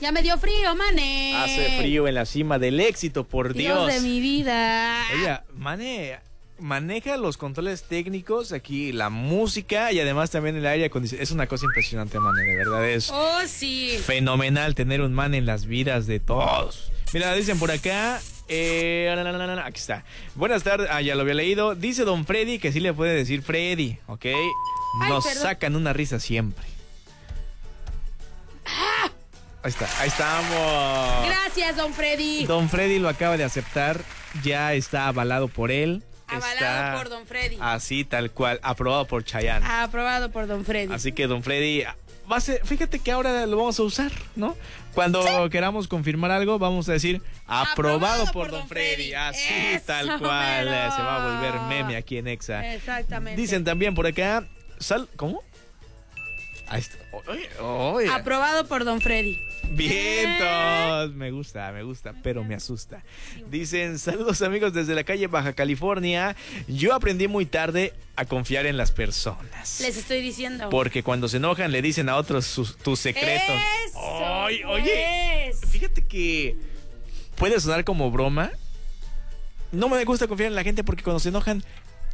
Ya me dio frío, Mane. Hace frío en la cima del éxito, por Dios. Dios de mi vida. Oye, Mane maneja los controles técnicos aquí, la música y además también el aire acondicionado. Es una cosa impresionante, Mane, de verdad. Es sí. fenomenal tener un Mane en las vidas de todos. Mira, dicen por acá. Aquí está. Buenas tardes. Ya lo había leído. Dice Don Freddy que sí le puede decir Freddy, ¿ok? Nos sacan una risa siempre. Ahí está, ahí estamos. Gracias, Don Freddy. Don Freddy lo acaba de aceptar. Ya está avalado por él. Avalado por Don Freddy. Así, tal cual. Aprobado por Chayanne. Aprobado por Don Freddy. Así que Don Freddy va a ser, fíjate que ahora lo vamos a usar, ¿no? Cuando queramos confirmar algo, vamos a decir aprobado por Don Freddy. Así, eso, tal cual. Pero se va a volver meme aquí en Exa. Exactamente. Dicen también por acá. ¿Cómo? Ahí está. Oye. Aprobado por Don Freddy. Vientos, me gusta, pero me asusta. Dicen, saludos amigos desde la calle Baja California. Yo aprendí muy tarde a confiar en las personas. Les estoy diciendo. Porque cuando se enojan le dicen a otros tus secretos. Eso, oye, fíjate que puede sonar como broma. No me gusta confiar en la gente porque cuando se enojan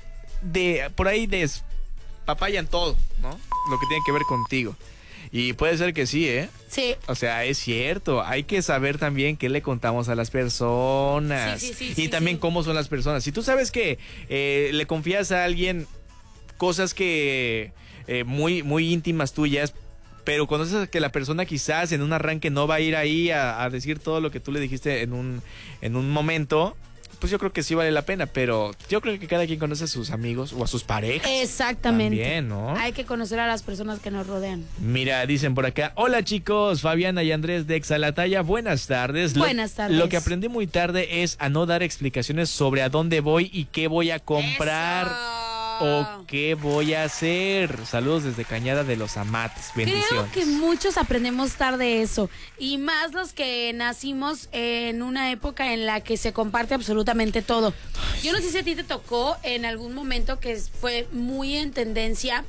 por ahí despapayan todo, ¿no? Lo que tiene que ver contigo. Y puede ser que sí, ¿eh? Sí. O sea, es cierto. Hay que saber también qué le contamos a las personas. Sí, y también cómo son las personas. Si tú sabes que le confías a alguien cosas que muy, muy íntimas tuyas, pero conoces que la persona quizás en un arranque no va a ir ahí a decir todo lo que tú le dijiste en un momento, pues yo creo que sí vale la pena, pero yo creo que cada quien conoce a sus amigos o a sus parejas. Exactamente. También, ¿no? Hay que conocer a las personas que nos rodean. Mira, dicen por acá, hola chicos, Fabiana y Andrés de Exalataya, buenas tardes. Buenas tardes. Lo que aprendí muy tarde es a no dar explicaciones sobre a dónde voy y qué voy a comprar. ¡Eso! ¿O qué voy a hacer? Saludos desde Cañada de los Amates. Bendiciones. Creo que muchos aprendemos tarde eso. Y más los que nacimos en una época en la que se comparte absolutamente todo. Yo no sé si a ti te tocó en algún momento que fue muy en tendencia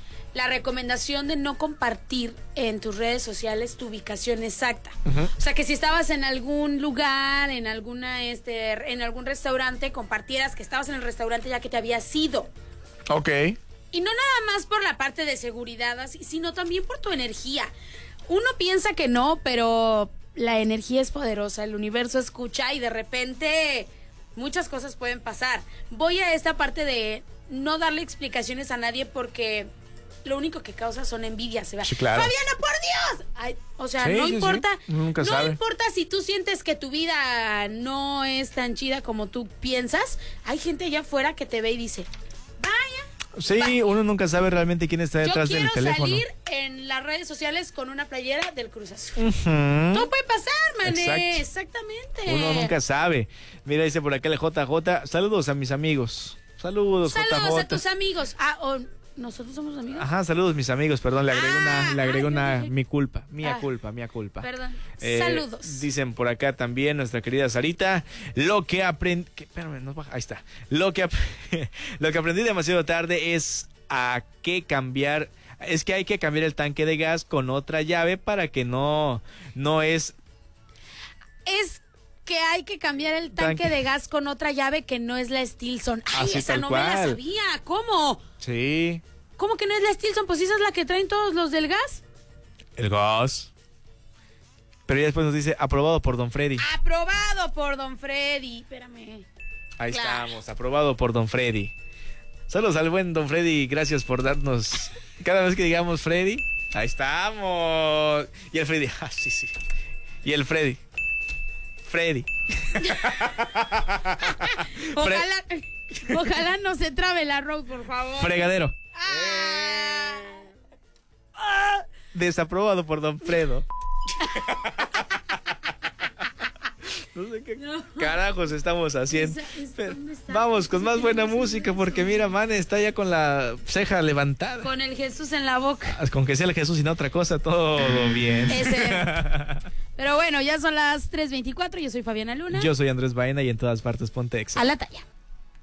la recomendación de no compartir en tus redes sociales tu ubicación exacta. O sea, que si estabas en algún lugar, en alguna en algún restaurante, compartieras que estabas en el restaurante ya que te habías ido. Ok. Y no nada más por la parte de seguridad, sino también por tu energía. Uno piensa que no, pero la energía es poderosa, el universo escucha y de repente muchas cosas pueden pasar. Voy a esta parte de no darle explicaciones a nadie porque lo único que causa son envidias. Sí, claro. Fabiana, por Dios. Ay, o sea, sí, no importa. Sí. Nunca no sabe. importa si tú sientes que tu vida no es tan chida como tú piensas. Hay gente allá afuera que te ve y dice, vaya. Sí, uno nunca sabe realmente quién está detrás del teléfono. Yo quiero salir en las redes sociales con una playera del Cruz Azul. Todo puede pasar, mané. Exactamente. Uno nunca sabe. Mira, dice por acá el JJ. Saludos a mis amigos. Saludos, JJ. Saludos a tus amigos. ¿Nosotros somos amigos? Ajá, saludos mis amigos, perdón, le agrego mi culpa, mía culpa. Perdón, saludos. Dicen por acá también nuestra querida Sarita, lo que aprendí, espérame, ahí está, lo que aprendí demasiado tarde es es que hay que cambiar el tanque de gas con otra llave para que no es... que hay que cambiar el tanque de gas con otra llave que no es la Stilson. Ay, así esa no me la sabía. ¿Cómo? Sí. ¿Cómo que no es la Stilson? Pues esa es la que traen todos los del gas. El gas. Pero ya después nos dice, aprobado por Don Freddy. Aprobado por Don Freddy. Espérame. Ahí estamos, aprobado por Don Freddy. Saludos al buen Don Freddy, gracias por darnos... Cada vez que digamos Freddy, ahí estamos. Y el Freddy, sí. Y el Freddy. Ojalá no se trabe el arroz, por favor. Fregadero. Desaprobado por Don Fredo. No sé qué carajos estamos haciendo. Vamos con más buena música porque mira, Mane está ya con la ceja levantada. Con el Jesús en la boca. Con que sea el Jesús y no otra cosa, todo bien. Pero bueno, ya son las 3:24. Yo soy Fabiana Luna. Yo soy Andrés Baena y en todas partes ponte Exa. A la talla.